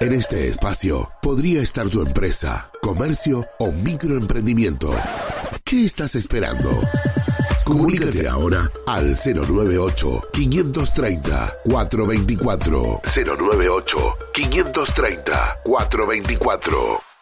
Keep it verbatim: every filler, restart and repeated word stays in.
En este espacio podría estar tu empresa, comercio o microemprendimiento. ¿Qué estás esperando? Comunícate ahora al cero nueve ocho, cinco tres cero, cuatro dos cuatro. cero nueve ocho, cinco tres cero, cuatro dos cuatro.